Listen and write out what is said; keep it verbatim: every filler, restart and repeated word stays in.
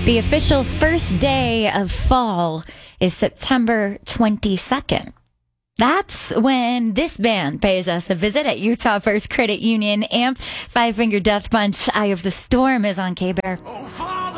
The official first day of fall is September twenty-second. That's when this band pays us a visit at Utah First Credit Union. Amp, Five Finger Death Punch, Eye of the Storm is on K-Bear. Oh,